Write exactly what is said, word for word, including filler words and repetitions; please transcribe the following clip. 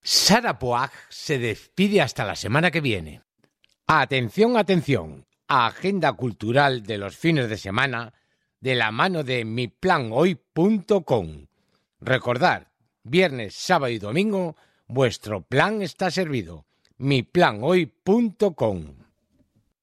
Sara Poag se despide hasta la semana que viene. Atención, atención, agenda cultural de los fines de semana de la mano de mi plan hoy punto com. Recordad, viernes, sábado y domingo, vuestro plan está servido. mi plan hoy punto com.